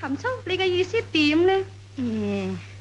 含蓄，你嘅意思點呢？